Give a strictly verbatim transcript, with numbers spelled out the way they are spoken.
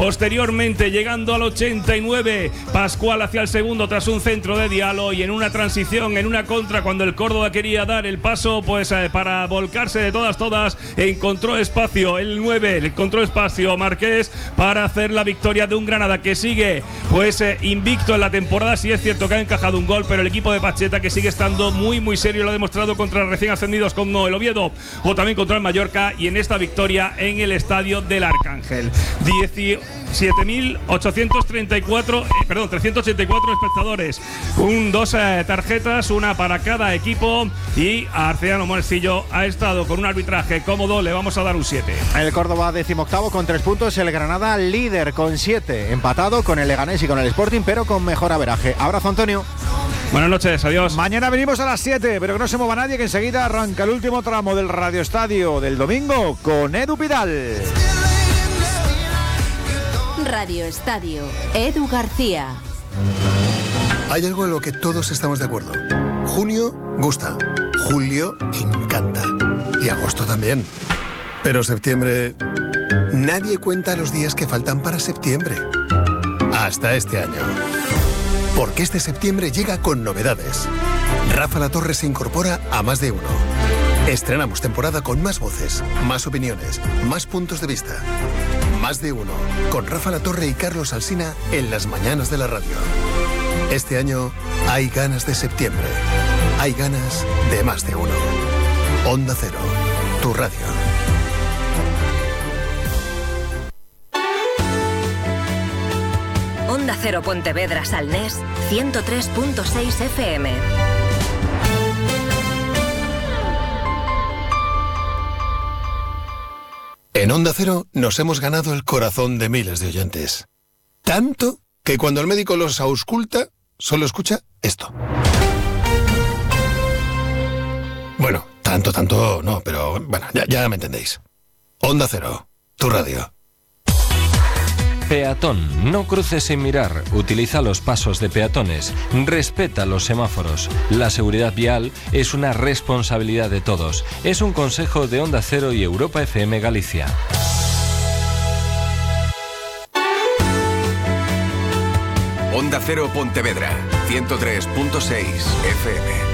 Posteriormente, llegando al ochenta y nueve, Pascual hacia el segundo tras un centro de Diallo, y en una transición, en una contra, cuando el Córdoba quería dar el paso pues eh, para volcarse de todas todas, encontró espacio el nueve, encontró espacio Marqués para hacer la victoria de un Granada que sigue pues eh, invicto en la temporada. Sí es cierto que ha encajado un gol, pero el equipo de Pacheta, que sigue estando muy muy serio, lo ha demostrado contra recién ascendidos como el Oviedo o también contra el Mallorca, y en esta victoria en el estadio del Arcángel. diecisiete mil ochocientos treinta y cuatro, eh, perdón, trescientos ochenta y cuatro espectadores, un, dos eh, tarjetas, una para cada equipo, y a Arcediano Morcillo ha estado con un arbitraje cómodo, le vamos a dar un siete. El Córdoba decimoctavo con tres puntos, el Granada líder con siete, empatado con el Leganés y con el Sporting, pero con mejor averaje. Abrazo, Antonio. Buenas noches, adiós. Mañana venimos a las siete, pero que no se mueva nadie, que enseguida arranca el último tramo del Radio Estadio del domingo con Edu Pidal. Radio Estadio, Edu García. Hay algo en lo que todos estamos de acuerdo. Junio gusta, julio encanta y agosto también. Pero septiembre... nadie cuenta los días que faltan para septiembre. Hasta este año. Porque este septiembre llega con novedades. Rafa La Torre se incorpora a Más de Uno. Estrenamos temporada con más voces, más opiniones, más puntos de vista. Más de Uno, con Rafa La Torre y Carlos Alsina en las mañanas de la radio. Este año hay ganas de septiembre. Hay ganas de Más de Uno. Onda Cero, tu radio. Onda Cero Pontevedra Salnés, ciento tres punto seis F M. En Onda Cero nos hemos ganado el corazón de miles de oyentes. Tanto que cuando el médico los ausculta, solo escucha esto. Bueno, tanto, tanto no, pero bueno, ya, ya me entendéis. Onda Cero, tu radio. Peatón, no cruces sin mirar, utiliza los pasos de peatones, respeta los semáforos. La seguridad vial es una responsabilidad de todos. Es un consejo de Onda Cero y Europa F M Galicia. Onda Cero Pontevedra, ciento tres punto seis F M.